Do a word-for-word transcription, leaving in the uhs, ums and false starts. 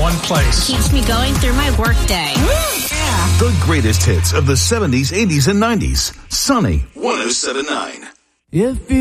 one place. Keeps me going through my workday. Yeah. The greatest hits of the seventies, eighties, and nineties. Sunny one oh seven point nine. If you